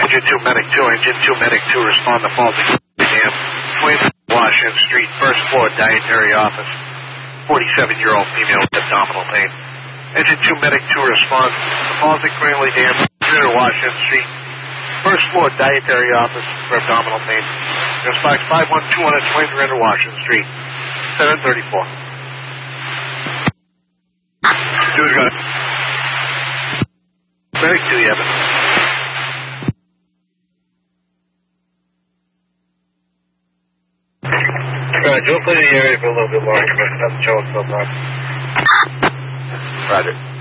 Engine 2, Medic 2. Engine 2, Medic 2. Respond to faulty dam. Twin Washington Street, first floor, dietary office. 47-year-old female with abdominal pain. Engine 2, Medic 2. Respond to faulty Cranley Dam. Washington Street, first floor, dietary office for abdominal pain. There's box 51200 Twin Render Washington Street, 734. Dude's got it. Medic 2, you have it. You'll clear the area for a little bit longer, but that's showing so far. Roger.